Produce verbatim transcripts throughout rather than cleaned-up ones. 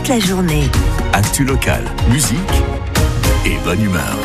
toute la journée. Actu locale, musique et bonne humeur.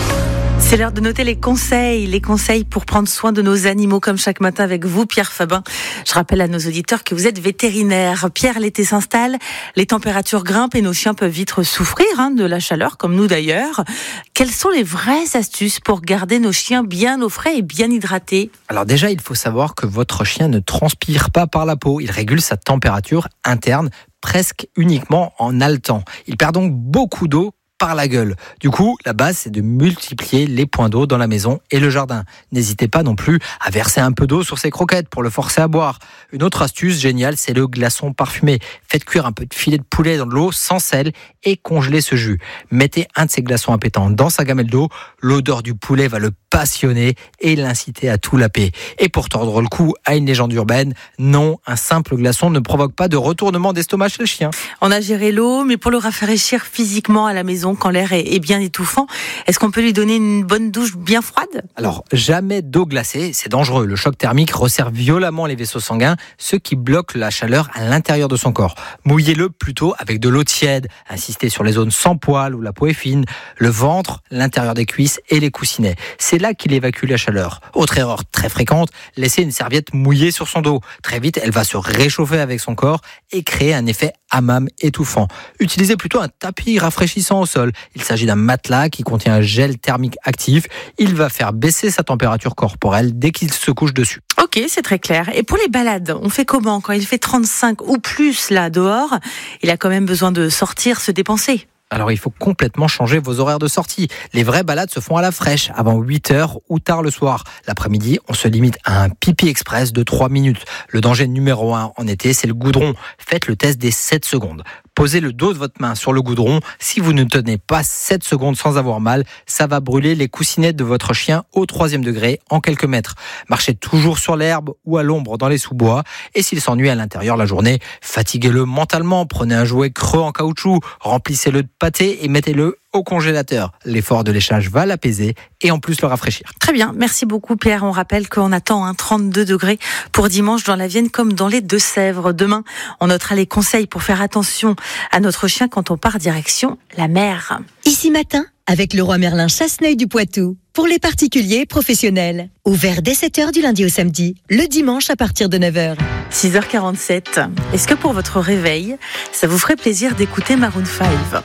C'est l'heure de noter les conseils, les conseils pour prendre soin de nos animaux, comme chaque matin avec vous, Pierre Fabin. Je rappelle à nos auditeurs que vous êtes vétérinaire. Pierre, l'été s'installe, les températures grimpent et nos chiens peuvent vite souffrir hein, de la chaleur, comme nous d'ailleurs. Quelles sont les vraies astuces pour garder nos chiens bien au frais et bien hydratés ? Alors déjà, il faut savoir que votre chien ne transpire pas par la peau. Il régule sa température interne presque uniquement en haletant. Il perd donc beaucoup d'eau par la gueule. Du coup, la base, c'est de multiplier les points d'eau dans la maison et le jardin. N'hésitez pas non plus à verser un peu d'eau sur ses croquettes pour le forcer à boire. Une autre astuce géniale, c'est le glaçon parfumé. Faites cuire un peu de filet de poulet dans de l'eau sans sel et congelez ce jus. Mettez un de ces glaçons appétants dans sa gamelle d'eau. L'odeur du poulet va le passionner et l'inciter à tout laper. Et pour tordre le cou à une légende urbaine, non, un simple glaçon ne provoque pas de retournement d'estomac chez le chien. On a géré l'eau, mais pour le rafraîchir physiquement à la maison, quand l'air est bien étouffant, est-ce qu'on peut lui donner une bonne douche bien froide ? Alors, jamais d'eau glacée, c'est dangereux. Le choc thermique resserre violemment les vaisseaux sanguins, ce qui bloque la chaleur à l'intérieur de son corps. Mouillez-le plutôt avec de l'eau tiède. Insistez sur les zones sans poils où la peau est fine, le ventre, l'intérieur des cuisses et les coussinets. C'est là qu'il évacue la chaleur. Autre erreur très fréquente, laisser une serviette mouillée sur son dos. Très vite, elle va se réchauffer avec son corps et créer un effet hammam étouffant. Utilisez plutôt un tapis rafraîchissant au sol. Il s'agit d'un matelas qui contient un gel thermique actif. Il va faire baisser sa température corporelle dès qu'il se couche dessus. Ok, c'est très clair. Et pour les balades, on fait comment quand il fait trente-cinq ou plus là dehors ? Il a quand même besoin de sortir, se dépenser. Alors il faut complètement changer vos horaires de sortie. Les vraies balades se font à la fraîche, avant huit heures ou tard le soir. L'après-midi, on se limite à un pipi express de trois minutes. Le danger numéro un en été, c'est le goudron. Faites le test des sept secondes. Posez le dos de votre main sur le goudron. Si vous ne tenez pas sept secondes sans avoir mal, ça va brûler les coussinettes de votre chien au troisième degré en quelques mètres. Marchez toujours sur l'herbe ou à l'ombre dans les sous-bois. Et s'il s'ennuie à l'intérieur la journée, fatiguez-le mentalement. Prenez un jouet creux en caoutchouc, remplissez-le de pâté et mettez-le au congélateur. L'effort de léchage va l'apaiser et en plus le rafraîchir. Très bien, merci beaucoup Pierre. On rappelle qu'on attend un trente-deux degrés pour dimanche dans la Vienne comme dans les Deux-Sèvres. Demain, on notera les conseils pour faire attention à notre chien quand on part direction la mer. Ici Matin, avec Leroy Merlin Chasseneuil du Poitou. Pour les particuliers et professionnels. Ouvert dès sept heures du lundi au samedi. Le dimanche à partir de neuf heures. six heures quarante-sept. Est-ce que pour votre réveil, ça vous ferait plaisir d'écouter Maroon cinq ?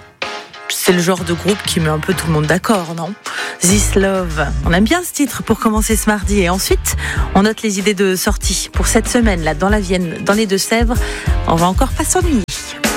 C'est le genre de groupe qui met un peu tout le monde d'accord, non ? This Love. On aime bien ce titre pour commencer ce mardi. Et ensuite, on note les idées de sortie pour cette semaine, là, dans la Vienne, dans les Deux-Sèvres. On va encore pas s'ennuyer.